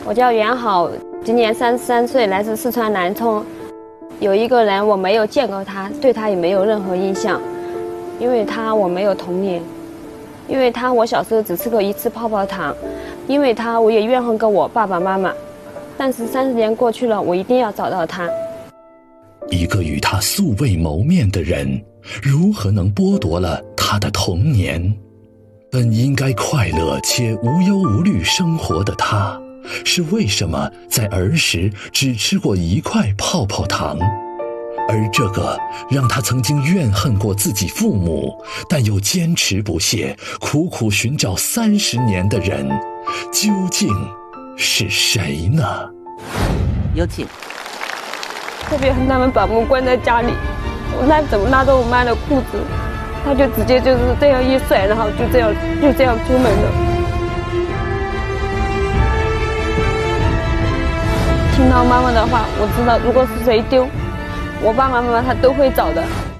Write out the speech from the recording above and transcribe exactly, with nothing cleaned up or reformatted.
我叫袁好，今年三十三岁，来自四川南充。有一个人我没有见过他，对他也没有任何印象，因为他我没有童年，因为他我小时候只吃过一次泡泡糖，因为他我也怨恨过我爸爸妈妈。但是三十年过去了，我一定要找到他。 一个与他素未谋面的人，如何能剥夺了他的童年？本应该快乐且无忧无虑生活的他，是为什么在儿时只吃过一块泡泡糖？而这个让他曾经怨恨过自己父母，但又坚持不懈、苦苦寻找三十年的人，究竟是谁呢？ 有请。 特别恨他们把我关在家里，我拉怎么拉着我妈的裤子，他就直接就是这样一甩，然后就这样就这样出门了。听到妈妈的话，我知道如果是谁丢，我爸爸妈妈他都会找的。